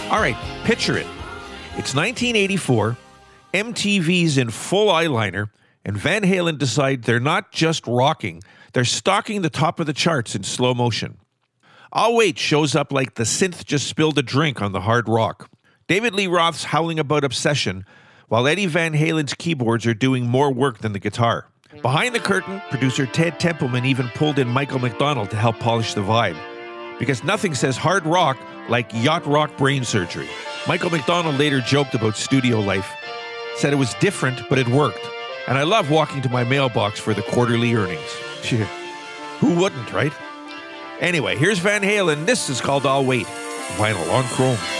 All right, picture it. It's 1984, MTV's in full eyeliner, and Van Halen decide they're not just rocking, they're stalking the top of the charts in slow motion. I'll Wait shows up like the synth just spilled a drink on the hard rock. David Lee Roth's howling about obsession, while Eddie Van Halen's keyboards are doing more work than the guitar. Behind the curtain, producer Ted Templeman even pulled in Michael McDonald to help polish the vibe. Because nothing says hard rock like yacht rock brain surgery. Michael McDonald later joked about studio life, said it was different, but it worked. And I love walking to my mailbox for the quarterly earnings. Who wouldn't, right? Anyway, here's Van Halen. This is called I'll Wait. Vinyl on Chrome.